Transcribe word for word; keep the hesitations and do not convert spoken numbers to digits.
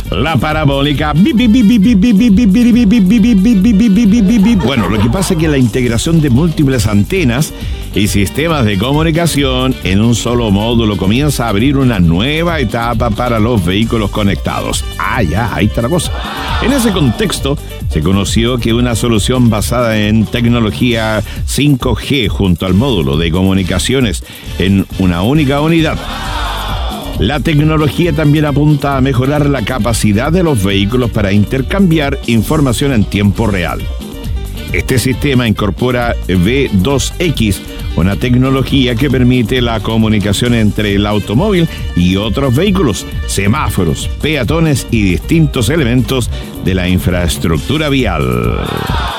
La parabólica. Bueno, lo que pasa es que la integración de múltiples antenas y sistemas de comunicación en un solo módulo comienza a abrir una nueva etapa para los vehículos conectados. Ah, ya, ahí está la cosa. En ese contexto, se conoció que una solución basada en tecnología cinco G junto al módulo de comunicaciones en una única unidad. La tecnología también apunta a mejorar la capacidad de los vehículos para intercambiar información en tiempo real. Este sistema incorpora V dos X, una tecnología que permite la comunicación entre el automóvil y otros vehículos, semáforos, peatones y distintos elementos de la infraestructura vial.